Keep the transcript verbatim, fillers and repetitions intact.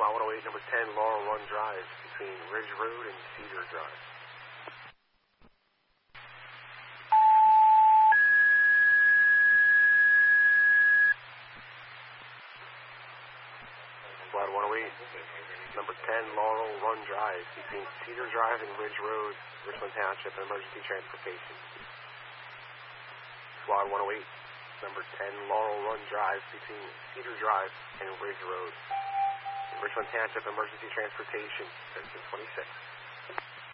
SWAT one oh eight, number ten, Laurel Run Drive, between Ridge Road and Cedar Drive. SWAT one oh eight, number ten, Laurel Run Drive, between Cedar Drive and Ridge Road, Richland Township, emergency transportation. SWAT one oh eight, number ten, Laurel Run Drive, between Cedar Drive and Ridge Road, Richland Township, emergency transportation, fifteen twenty-six.